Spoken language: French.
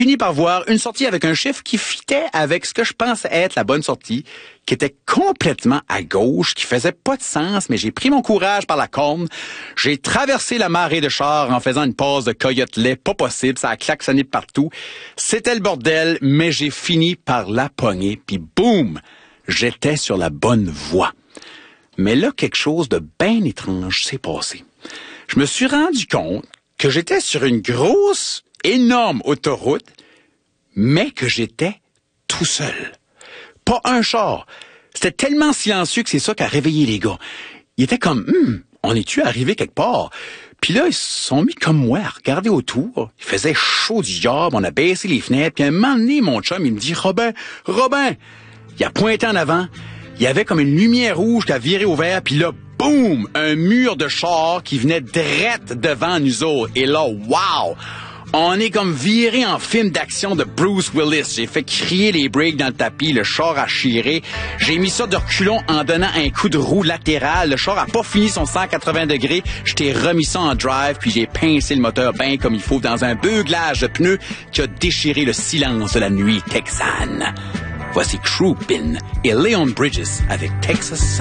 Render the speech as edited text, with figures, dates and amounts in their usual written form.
Fini par voir une sortie avec un chiffre qui fitait avec ce que je pensais être la bonne sortie, qui était complètement à gauche, qui faisait pas de sens, mais j'ai pris mon courage par la corne. J'ai traversé la marée de chars en faisant une pause de coyote-lait, pas possible, ça a klaxonné partout. C'était le bordel, mais j'ai fini par la pogner, puis boum, j'étais sur la bonne voie. Mais là, quelque chose de bien étrange s'est passé. Je me suis rendu compte que j'étais sur une grosse, énorme autoroute, mais que j'étais tout seul. Pas un char. C'était tellement silencieux que c'est ça qui a réveillé les gars. Ils étaient comme, on est-tu arrivé quelque part? Puis là, ils se sont mis comme moi à regarder autour. Il faisait chaud du diable, on a baissé les fenêtres, puis un moment donné, mon chum, il me dit, Robin! Il a pointé en avant. Il y avait comme une lumière rouge qui a viré au vert, puis là, boum! Un mur de chars qui venait drette devant nous autres. Et là, wow! On est comme viré en film d'action de Bruce Willis. J'ai fait crier les breaks dans le tapis, le char a chiré. J'ai mis ça de reculons en donnant un coup de roue latéral. Le char a pas fini son 180 degrés. Je t'ai remis ça en drive, puis j'ai pincé le moteur bien comme il faut dans un beuglage de pneus qui a déchiré le silence de la nuit texane. Voici Crouppin' et Leon Bridges avec Texas Sun.